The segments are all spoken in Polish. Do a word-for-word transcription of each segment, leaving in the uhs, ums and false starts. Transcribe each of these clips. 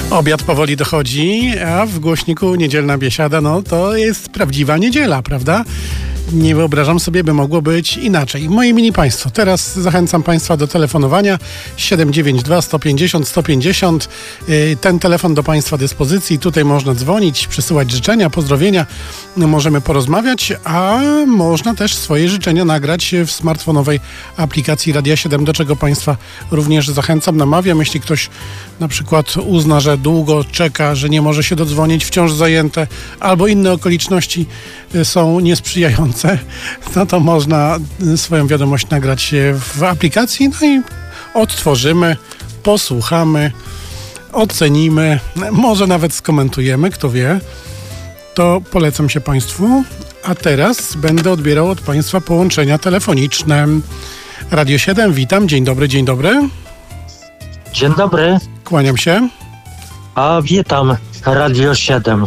Obiad powoli dochodzi, a w głośniku niedzielna biesiada, no to jest prawdziwa niedziela, prawda? Nie wyobrażam sobie, by mogło być inaczej. Moi mini państwo, teraz zachęcam państwa do telefonowania siedem dziewięć dwa sto pięćdziesiąt sto pięćdziesiąt. Ten telefon do państwa dyspozycji. Tutaj można dzwonić, przysyłać życzenia, pozdrowienia. Możemy porozmawiać, a można też swoje życzenia nagrać w smartfonowej aplikacji Radia siedem, do czego państwa również zachęcam, namawiam. Jeśli ktoś na przykład uzna, że długo czeka, że nie może się dodzwonić, wciąż zajęte, albo inne okoliczności są niesprzyjające, no to można swoją wiadomość nagrać w aplikacji, no i odtworzymy, posłuchamy, ocenimy, może nawet skomentujemy, kto wie. To polecam się państwu. A teraz będę odbierał od państwa połączenia telefoniczne. Radio siedem, witam, dzień dobry, dzień dobry. Dzień dobry. Kłaniam się. A witam, Radio siedem.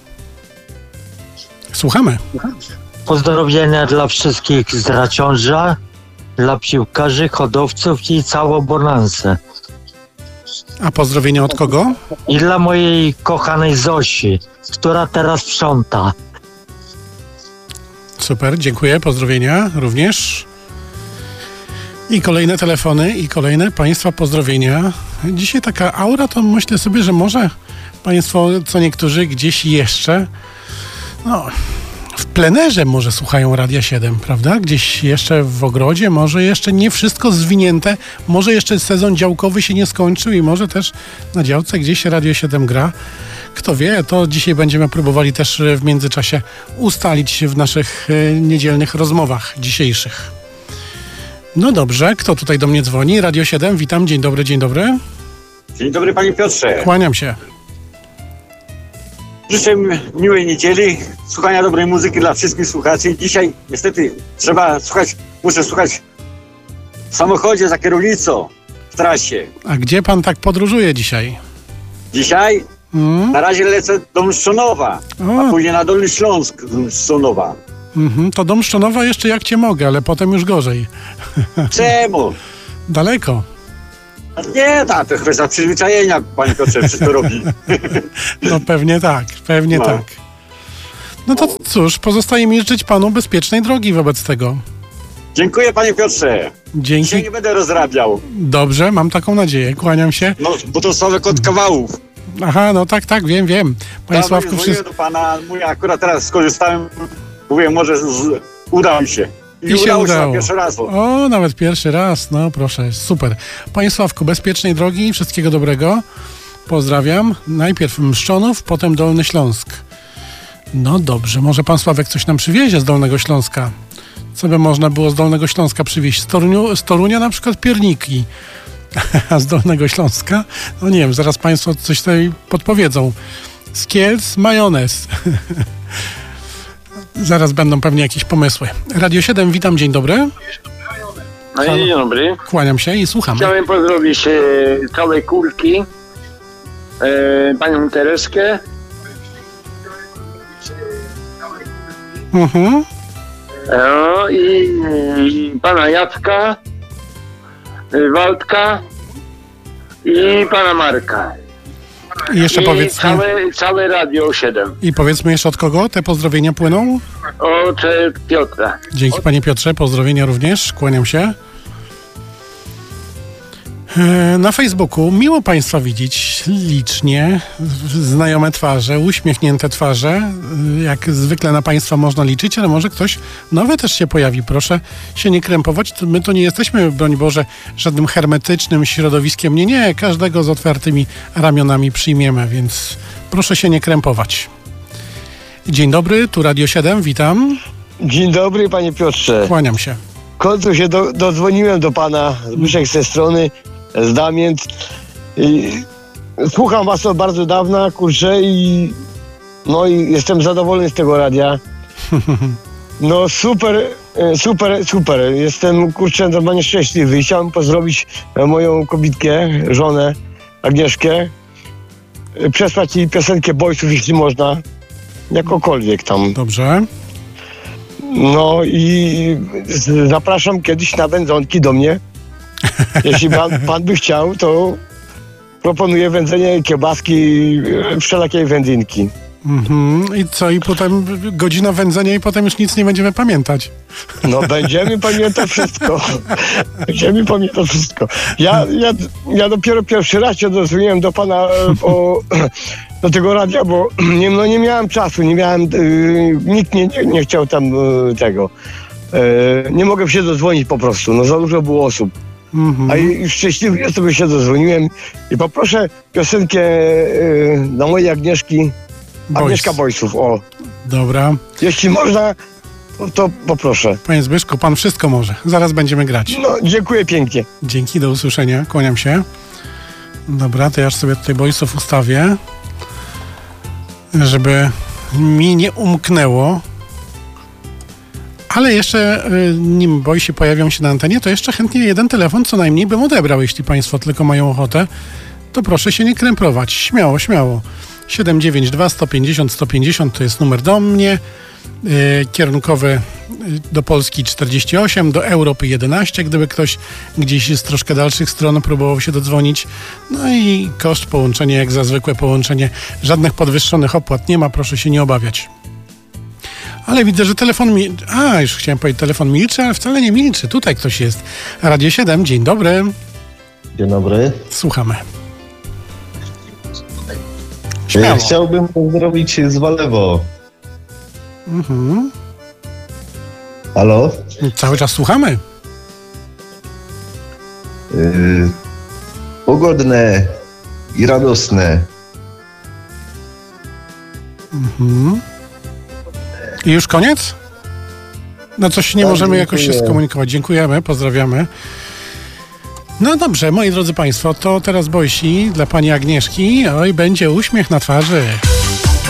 Słuchamy. Pozdrowienia dla wszystkich z Raciąża, dla piłkarzy, hodowców i całą Bonansę. A pozdrowienia od kogo? I dla mojej kochanej Zosi, która teraz sprząta. Super, dziękuję, pozdrowienia również. I kolejne telefony, i kolejne państwa pozdrowienia. Dzisiaj taka aura, to myślę sobie, że może państwo, co niektórzy gdzieś jeszcze, no, w plenerze może słuchają Radia siedem, prawda? Gdzieś jeszcze w ogrodzie, może jeszcze nie wszystko zwinięte, może jeszcze sezon działkowy się nie skończył i może też na działce gdzieś Radio siedem gra. Kto wie, to dzisiaj będziemy próbowali też w międzyczasie ustalić w naszych niedzielnych rozmowach dzisiejszych. No dobrze, kto tutaj do mnie dzwoni? Radio siedem, witam, dzień dobry, dzień dobry. Dzień dobry, panie Piotrze. Kłaniam się. Życzę miłej niedzieli, słuchania dobrej muzyki dla wszystkich słuchaczy. Dzisiaj niestety trzeba słuchać, muszę słuchać w samochodzie za kierownicą, w trasie. A gdzie pan tak podróżuje dzisiaj? Dzisiaj mm. na razie lecę do Mszczonowa, o. a później na Dolny Śląsk z Mszczonowa. Mm-hmm. To do Mszczonowa jeszcze jak cię mogę, ale potem już gorzej. Czemu? Daleko. Nie, tak, to kwestia przyzwyczajenia, panie Piotrze, wszystko robi. No pewnie tak, pewnie no. tak. No to cóż, pozostaje mi życzyć panu bezpiecznej drogi wobec tego. Dziękuję, panie Piotrze. Dzięki. Dzisiaj nie będę rozrabiał. Dobrze, mam taką nadzieję, kłaniam się. No, bo to Sławek od kawałów. Aha, no tak, tak, wiem, wiem. Panie Dawno Sławku, wszystko... do pana, mówię, akurat teraz skorzystałem, mówię, może z... uda mi się. I, I się udało udało. się na pierwszy raz. O, nawet pierwszy raz, no proszę, super. Panie Sławku, bezpiecznej drogi, wszystkiego dobrego. Pozdrawiam. Najpierw Mszczonów, potem Dolny Śląsk. No dobrze, może pan Sławek coś nam przywiezie z Dolnego Śląska. Co by można było z Dolnego Śląska przywieźć? Z, Toruniu, z Torunia na przykład pierniki. A z Dolnego Śląska? No nie wiem, zaraz państwo coś tutaj podpowiedzą. Z Kielc majonez. Zaraz będą pewnie jakieś pomysły. Radio siedem, witam, dzień dobry. No i dzień dobry. Kłaniam się i słucham. Chciałem pozdrowić e, całej kulki, e, panią Tereskę. Mhm. No i, i pana Jacka, e, Waldka i pana Marka. I jeszcze I powiedzmy... całe, całe Radio siedem. I powiedzmy jeszcze od kogo te pozdrowienia płyną? Od e, Piotra. Dzięki panie Piotrze, pozdrowienia również, kłaniam się. Na Facebooku miło państwa widzieć licznie, znajome twarze, uśmiechnięte twarze, jak zwykle na państwa można liczyć, ale może ktoś nowy też się pojawi. Proszę się nie krępować, my to nie jesteśmy, broń Boże, żadnym hermetycznym środowiskiem, nie, nie, każdego z otwartymi ramionami przyjmiemy, więc proszę się nie krępować. Dzień dobry, tu Radio siedem, witam. Dzień dobry, panie Piotrze. Kłaniam się. W końcu się do, dodzwoniłem do pana, Zbyszek z tej strony, z Damięt. I słucham was od bardzo dawna, kurczę, i no i jestem zadowolony z tego radia. No super, super, super. Jestem, kurczę, normalnie szczęśliwy. Chciałem pozdrowić moją kobitkę, żonę Agnieszkę, przesłać jej piosenkę Boysów, jeśli można, jakokolwiek tam. Dobrze. No i zapraszam kiedyś na wędzonki do mnie. Jeśli pan, pan by chciał, to proponuję wędzenie kiełbaski, e, wszelakiej wędzinki. Mhm. I co? I potem godzina wędzenia i potem już nic nie będziemy pamiętać. No będziemy pamiętać wszystko. Będziemy pamiętać wszystko. Ja, ja, ja dopiero pierwszy raz się dozwoliłem do pana e, o, do tego radia, bo nie, no nie miałem czasu, nie miałem, e, nikt nie, nie, nie chciał tam e, tego. E, nie mogę się dozwonić po prostu, no za dużo było osób. Mhm. A i szczęśliwie sobie się dozwoniłem i poproszę piosenkę e, dla mojej Agnieszki, Boys. Agnieszka Boysów, o. Dobra. Jeśli można, to, to poproszę. Panie Zbyszku, pan wszystko może. Zaraz będziemy grać. No, dziękuję pięknie. Dzięki, do usłyszenia. Kłaniam się. Dobra, to ja już sobie tutaj Boysów ustawię, żeby mi nie umknęło. Ale jeszcze, y, nim Boysi pojawią się na antenie, to jeszcze chętnie jeden telefon co najmniej bym odebrał, jeśli państwo tylko mają ochotę. To proszę się nie krępować. Śmiało, śmiało. siedem dziewięć dwa sto pięćdziesiąt sto pięćdziesiąt to jest numer do mnie. Yy, kierunkowy y, do Polski czterdzieści osiem, do Europy jedenaście, gdyby ktoś gdzieś z troszkę dalszych stron próbował się dodzwonić. No i koszt połączenia jak za zwykłe połączenie. Żadnych podwyższonych opłat nie ma, proszę się nie obawiać. Ale widzę, że telefon mi... A, już chciałem powiedzieć, telefon milczy, ale wcale nie milczy. Tutaj ktoś jest. Radio siedem, dzień dobry. Dzień dobry. Słuchamy. E, Śmiało. Chciałbym pozdrowić z Walewo. Mhm. Halo? Cały czas słuchamy. E, pogodne i radosne. Mhm. I już koniec? No coś nie Tak, możemy jakoś się dziękuję. skomunikować. Dziękujemy, pozdrawiamy. No dobrze, moi drodzy państwo, to teraz Boysi dla pani Agnieszki. Oj, będzie uśmiech na twarzy.